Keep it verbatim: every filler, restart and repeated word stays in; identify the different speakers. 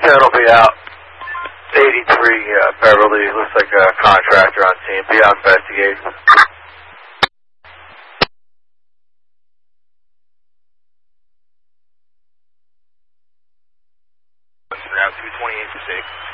Speaker 1: ten will be out. eighty-three uh, Beverly, looks like a contractor on scene. Be out investigating.
Speaker 2: Route two twenty-eight to six.